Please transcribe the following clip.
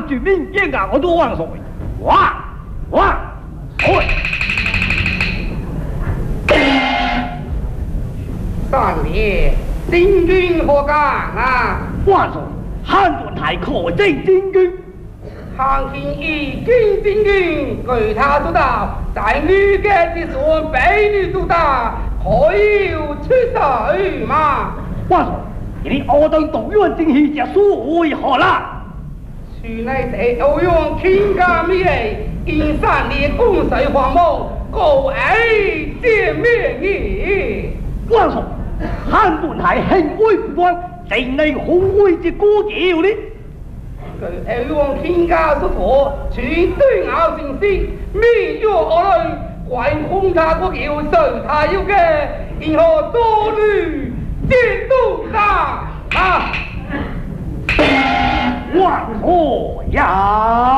举民间啊，我都万岁！万岁！ 三爷，金军何干啊？ 万岁！汉顿太可见金军。 唐廷义军金军，据他所道，在女家之孙被女主打，可有出手吗？ 万岁！你我等动员正气，这所为何啦？ 许乃是欧阳天家美丽，因三年共水黄毛，故爱见面矣。 万岁！汉顿太兴威不断，城内宏伟之歌叫呢？ 据欧阳天家所说，全对咬成师，面若我类，怪空他国叫谁他要嘅，然后多虑皆都打啊！ 万岁呀！